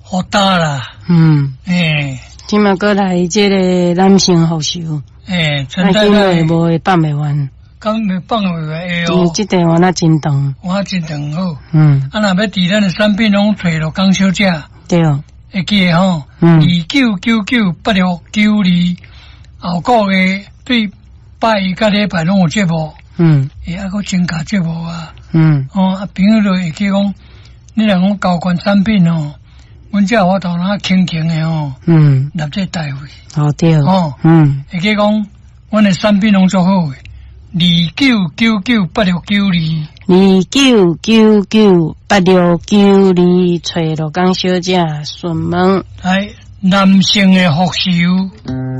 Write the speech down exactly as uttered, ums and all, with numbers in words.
好大啦。 嗯， 诶， 今麦过来这个男性护士， 诶， 那今日无会放袂完， 刚没放袂完诶哦。 你这电话那真长， 我真长好。 嗯， 啊，若要伫咱诶产品拢找着江小姐， 对， 会记诶吼， 嗯， 二九九九八六九二，后个月对拜一甲礼拜拢有节目， 嗯， 会还佫增加节目啊。 嗯， 哦，啊，朋友就会记讲，你若讲交关产品哦，阮才有法度通轻轻诶吼， 嗯， 立这台位。 好对， 哦， 嗯， 会记讲，阮诶产品拢做好诶，二九九九八六九二， 二九九九八六九二，找罗江小姐询问， 来男性诶护士。